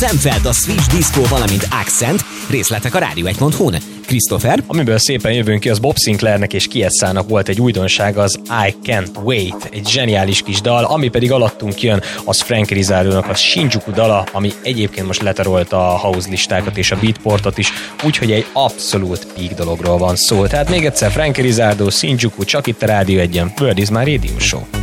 Szemfeld, a Switch Disco, valamint Accent, részletek a rádió1.hu-n. Christopher? Amiből szépen jövünk ki, az Bob Sinclairnek és Kiesszának volt egy újdonság, az I Can't Wait, egy zseniális kis dal, ami pedig alattunk jön, az Frank Rizzardo-nak a Shinjuku dala, ami egyébként most letarolta a house listákat és a beatportot is, úgyhogy egy abszolút peak dologról van szó. Tehát még egyszer Frank Rizzardo, Shinjuku, csak itt a Rádió 1-en, World is my Radio Show.